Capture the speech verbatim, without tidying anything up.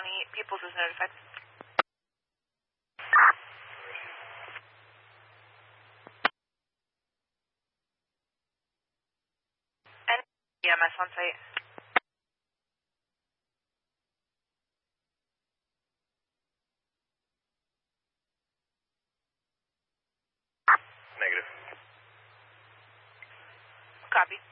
County. Peoples is notified. And E M S on site. Negative. Copy.